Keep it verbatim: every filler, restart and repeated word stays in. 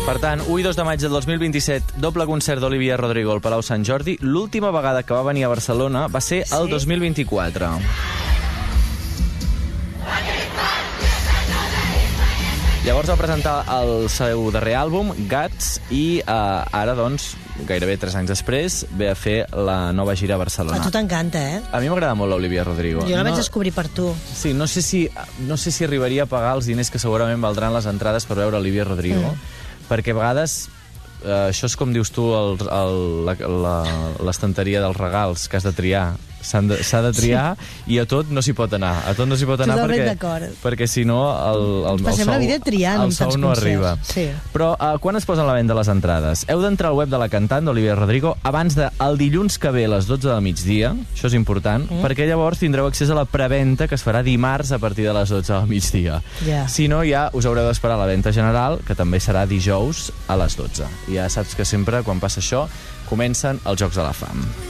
Per tant, u i dos de maig del dos mil vint-i-set, doble concert d'Olivia Rodrigo al Palau Sant Jordi. L'última vegada que va venir a Barcelona va ser el Sí? dos mil vint-i-quatre. Llavors va presentar el seu darrer àlbum, Guts, i eh, ara, doncs, gairebé tres anys després, ve a fer la nova gira a Barcelona. A tu t'encanta, eh? A mi m'agrada molt l'Olivia Rodrigo. Jo la vaig No- descobrir per tu. Sí, no sé, si, no sé si arribaria a pagar els diners que segurament valdran les entrades per veure Olivia Rodrigo, mm. perquè a vegades, eh, això és com dius tu, el, el, la- la- l'estanteria dels regals que has de triar. S'ha de, s'ha de triar sí. i a tot no s'hi pot anar. A tot no s'hi pot anar Totalment perquè, d'acord. perquè si no el, el, el Passem sou, la vida triant el amb sou tants no concerts. arriba. Sí. Però uh, quan es posen a la venda les entrades? Heu d'entrar al web de la cantant, d'Olivia Rodrigo, abans del de, dilluns que ve a les dotze del migdia, això és important, mm. perquè llavors tindreu accés a la preventa que es farà dimarts a partir de les dotze del migdia. Yeah. Si no, ja us haureu d'esperar a la venda general, que també serà dijous a les dotze. I ja saps que sempre, quan passa això, comencen els Jocs de la Fam.